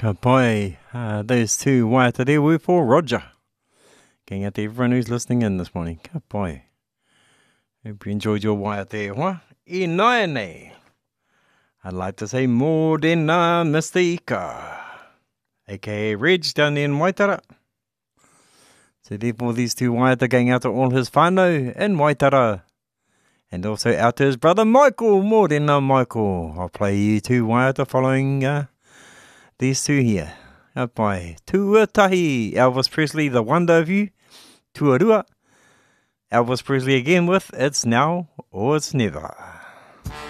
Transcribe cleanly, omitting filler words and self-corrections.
Ka pai, those two waiata there were for Roger. Going out to everyone who's listening in this morning. Ka pai. Hope you enjoyed your waiata hoa. I nai nei. I'd like to say more than Mr. Ika, aka Reg down there in Waitara. So therefore these two waiata going out to all his whānau in Waitara. And also out to his brother Michael, more than Michael. I'll play you two waiata following these two here. Out by Tuatahi, Elvis Presley, The Wonder of You. Tuarua, Elvis Presley again with It's Now or It's Never.